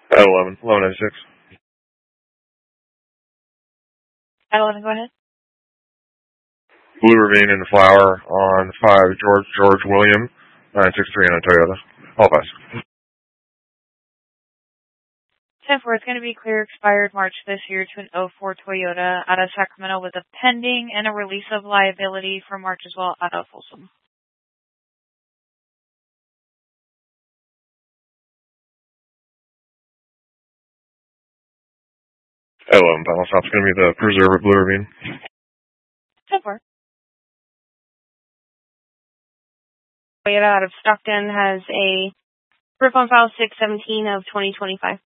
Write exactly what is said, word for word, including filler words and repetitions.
At eleven, eleven ninety-six. At eleven, go ahead. Blue Ravine in the flower on five George George William, nine six three on a Toyota. All pass. ten four, it's going to be clear expired March this year to an oh four Toyota out of Sacramento with a pending and a release of liability for March as well out of Folsom. At eleven, final stop's going to be the Preserve at Blue Ravine. ten four. Toyota out of Stockton has a proof on file six seventeen of twenty twenty-five.